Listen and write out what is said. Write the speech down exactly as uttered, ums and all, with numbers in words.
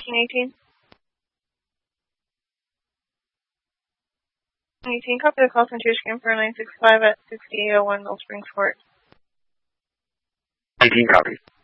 fourteen eighteen. eighteen, copy the call from Tushkin for nine six five at sixty-eight oh one Mill Springs Court. eighteen copies.